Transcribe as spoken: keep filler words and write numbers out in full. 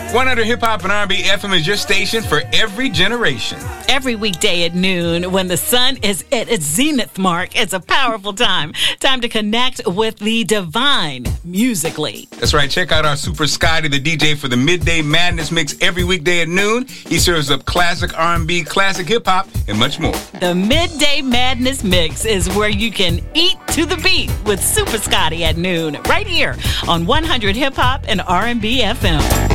one hundred Hip Hop and R and B F M is your station for every generation. Every weekday at noon, when the sun is at its zenith mark, it's a powerful time. Time to connect with the divine musically. That's right. Check out our Super Scotty, the D J for the Midday Madness Mix every weekday at noon. He serves up classic R and B, classic hip hop, and much more. The Midday Madness Mix is where you can eat to the beat with Super Scotty at noon, right here on one hundred Hip Hop and R and B F M.